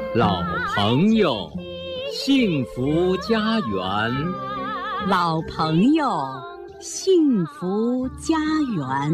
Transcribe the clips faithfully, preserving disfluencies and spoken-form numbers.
老朋友，幸福家园。 老朋友，幸福家园。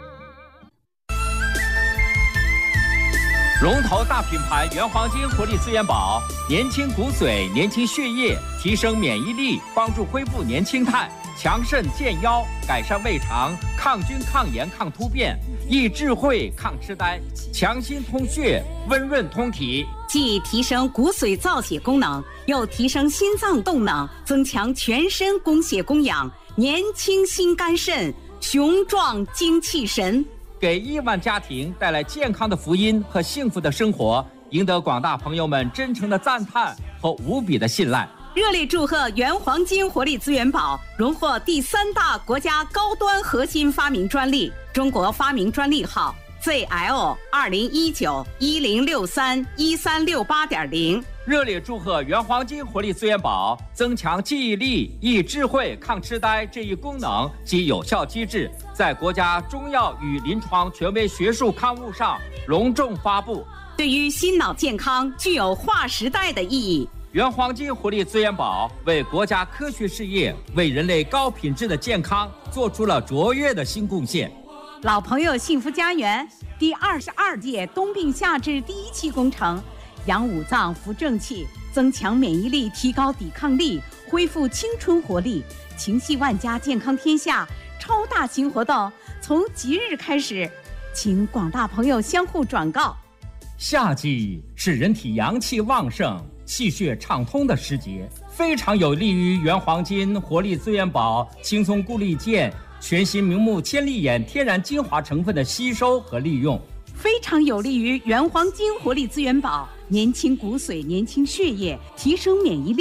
龙头大品牌原黄金活力资源宝，年轻骨髓，年轻血液，提升免疫力，帮助恢复年轻态，强肾健腰，改善胃肠，抗菌抗炎抗突变，益智慧抗痴呆，强心通血，温润通体， 既提升骨髓造血功能，又提升心脏动能，增强全身供血供氧，年轻心肝肾，雄壮精气神， 给亿万家庭带来健康的福音和幸福的生活，赢得广大朋友们真诚的赞叹和无比的信赖。 热烈祝贺原黄金活力资源宝荣获第三大国家高端核心发明专利，中国发明专利号 Z L 二零一九一零六三一三六八点零。 热烈祝贺原黄金活力资源宝增强记忆力、益智慧、抗痴呆这一功能及有效机制，在国家中药与临床权威学术刊物上隆重发布， 对于心脑健康具有划时代的意义。 原黄金活力资源宝为国家科学事业、为人类高品质的健康做出了卓越的新贡献。 老朋友幸福家园第二十二届冬病夏治第一期工程，养五脏扶正气，增强免疫力，提高抵抗力，恢复青春活力，情系万家，健康天下超大型活动从即日开始，请广大朋友相互转告。 夏季是人体阳气旺盛、气血畅通的时节，非常有利于原黄金活力资源宝轻松固力健全新明目千里眼天然精华成分的吸收和利用， 非常有利于原黄金活力资源宝年轻骨髓、年轻血液，提升免疫力。